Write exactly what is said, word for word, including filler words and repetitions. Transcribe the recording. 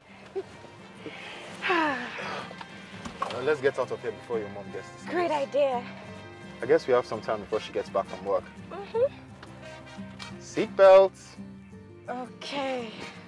Now let's get out of here before your mom gets to see Great us. idea. I guess we have some time before she gets back from work. Mm-hmm. Seatbelts. Okay.